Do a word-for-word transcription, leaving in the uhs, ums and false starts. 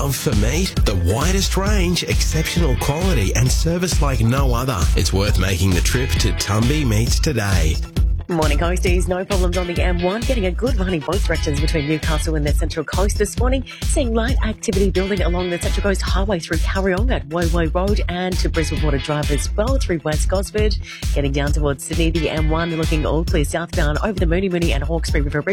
love for meat? The widest range, exceptional quality and service like no other. It's worth making the trip to Tumby Meats today. Morning, coasties. No problems on the M one. Getting a good run in both directions between Newcastle and the Central Coast this morning. Seeing light activity building along the Central Coast Highway through Carryong at Woy Woy Road and to Brisbane Water Drive as well through West Gosford. Getting down towards Sydney, the M one looking all clear southbound over the Mooney Mooney and Hawkesbury River Bridge.